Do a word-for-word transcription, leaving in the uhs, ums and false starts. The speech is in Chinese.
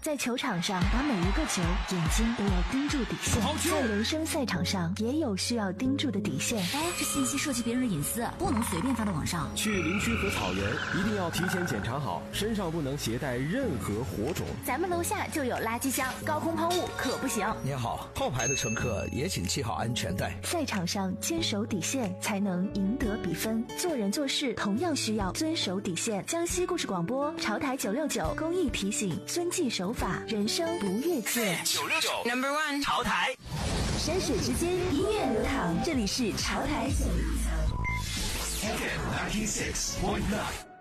在球场上，把每一个球眼睛都要盯住底线；在人生赛场上，也有需要盯住的底线。 哎，这信息涉及别人的隐私，不能随便发到网上。 去林区和草原一定要提前检查好，身上不能携带任何火种。 咱们楼下就有垃圾箱，高空抛物可不行。 您好，后排的乘客也请系好安全带。 赛场上坚守底线，才能赢得比分。做人做事同样需要遵守底线。江西故事广播潮台九六九公益提醒：遵纪守法，人生不越界。 九六九 Number One 潮台， 山水之间，音乐流淌，这里是潮台九六九。 F M ninety six point nine。